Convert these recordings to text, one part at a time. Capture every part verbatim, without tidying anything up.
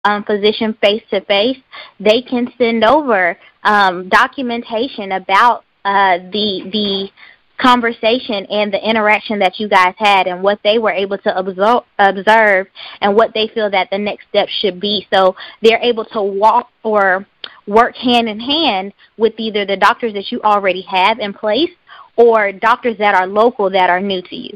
um, physician face-to-face, they can send over um, documentation about uh, the the conversation and the interaction that you guys had and what they were able to observe, observe and what they feel that the next step should be. So they're able to walk or work hand in hand with either the doctors that you already have in place or doctors that are local that are new to you.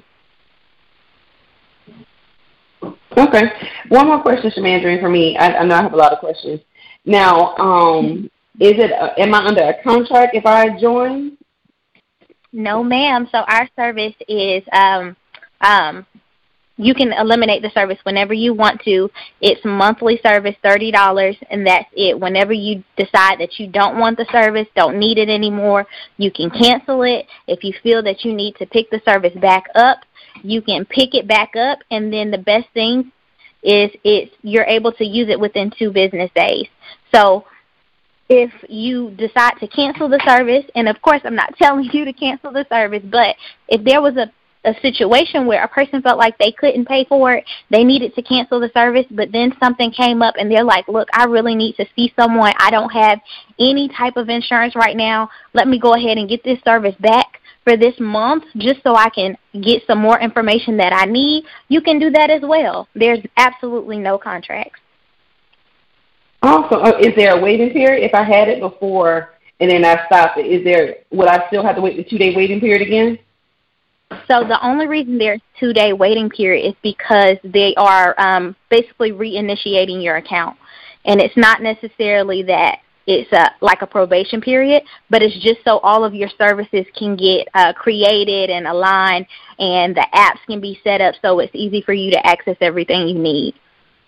Okay. One more question, Shamandrine, for me. I, I know I have a lot of questions. Now, um, is it? Uh, am I under a contract if I join? No, ma'am. So our service is um, um, you can eliminate the service whenever you want to. It's monthly service, thirty dollars, and that's it. Whenever you decide that you don't want the service, don't need it anymore, you can cancel it. If you feel that you need to pick the service back up, you can pick it back up, and then the best thing is it's you're able to use it within two business days. So if you decide to cancel the service, and of course I'm not telling you to cancel the service, but if there was a, a situation where a person felt like they couldn't pay for it, they needed to cancel the service, but then something came up and they're like, look, I really need to see someone. I don't have any type of insurance right now. Let me go ahead and get this service back for this month just so I can get some more information that I need. You can do that as well. There's absolutely no contracts. Awesome. Uh, is there a waiting period if I had it before and then I stopped it? Is there? Would I still have to wait the two-day waiting period again? So the only reason there's a two-day waiting period is because they are um, basically reinitiating your account, and it's not necessarily that it's a, like a probation period, but it's just so all of your services can get uh, created and aligned, and the apps can be set up so it's easy for you to access everything you need.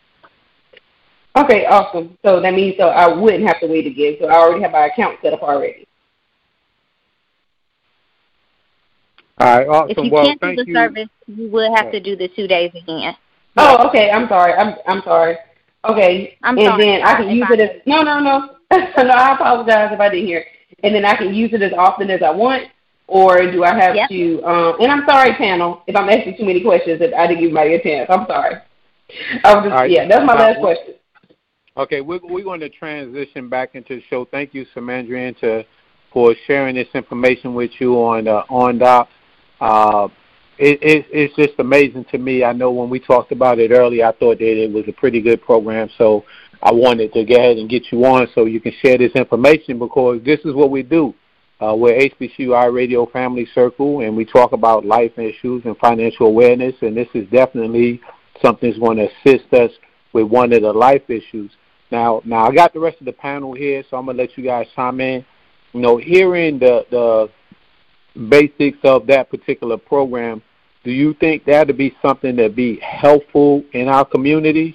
Okay, awesome. So that means so I wouldn't have to wait again. So I already have my account set up already. All right, awesome. If you well, cancel thank the you. service, you will have to do the two days again. Oh, okay. I'm sorry. I'm I'm sorry. Okay, I'm and sorry. then I can use it as no, no, no. no, I apologize if I didn't hear. And then I can use it as often as I want, or do I have yep. to? Um, and I'm sorry, panel, if I'm asking too many questions that I didn't give anybody a chance. I'm sorry. I was just, right. Yeah, that's my uh, last question. Okay, we're, we're going to transition back into the show. Thank you, Shamandrine, to for sharing this information with you on uh, on doc. Uh, it, it, it's just amazing to me. I know when we talked about it earlier, I thought that it was a pretty good program, so I wanted to go ahead and get you on so you can share this information because this is what we do. Uh, we're H B C U iRadio Family Circle, and we talk about life issues and financial awareness, and this is definitely something that's going to assist us with one of the life issues. Now, now I got the rest of the panel here, so I'm going to let you guys chime in. You know, hearing the, the basics of that particular program, do you think that would be something that would be helpful in our communities?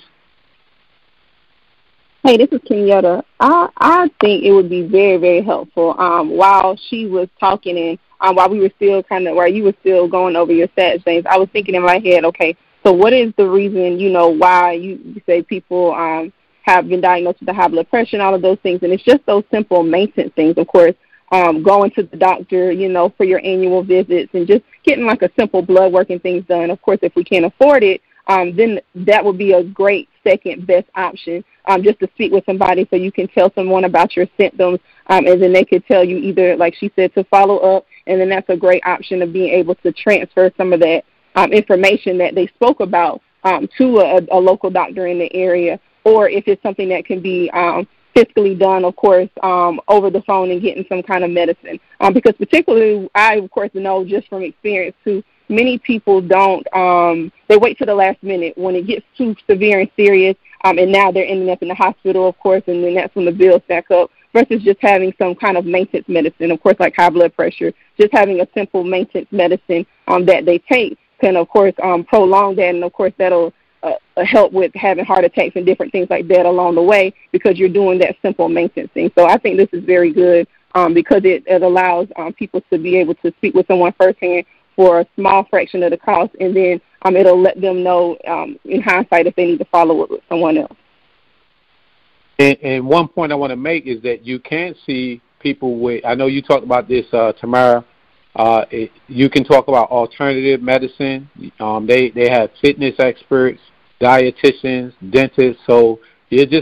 Hey, this is Kenyatta. I, I think it would be very, very helpful. Um, while she was talking and um, while we were still kind of, while you were still going over your stats, James, I was thinking in my head, okay, so what is the reason, you know, why you say people um, have been diagnosed with the high blood pressure and all of those things? And it's just those simple maintenance things, of course, um, going to the doctor, you know, for your annual visits and just getting like a simple blood work and things done. Of course, if we can't afford it, um, then that would be a great second best option, um, just to speak with somebody so you can tell someone about your symptoms, um, and then they could tell you either, like she said, to follow up, and then that's a great option of being able to transfer some of that um, information that they spoke about um, to a, a local doctor in the area, or if it's something that can be um, fiscally done, of course, um, over the phone and getting some kind of medicine. Um, because particularly, I, of course, know just from experience, too, many people don't, um, they wait to the last minute when it gets too severe and serious, um, and now they're ending up in the hospital, of course, and then that's when the bills stack up, versus just having some kind of maintenance medicine, of course, like high blood pressure. Just having a simple maintenance medicine um, that they take can, of course, um, prolong that, and, of course, that'll uh, help with having heart attacks and different things like that along the way because you're doing that simple maintenance thing. So I think this is very good um, because it, it allows um, people to be able to speak with someone firsthand for a small fraction of the cost, and then um, it'll let them know um, in hindsight if they need to follow up with someone else. And, and one point I want to make is that you can see people with, I know you talked about this, uh, Tamara, uh, it, you can talk about alternative medicine. Um, they, they have fitness experts, dietitians, dentists, so You just